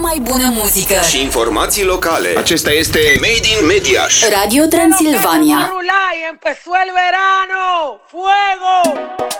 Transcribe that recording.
mai bună muzică și informații locale. Acesta este Made in Mediaș. Radio Transilvania. Y empezó el verano. ¡Fuego!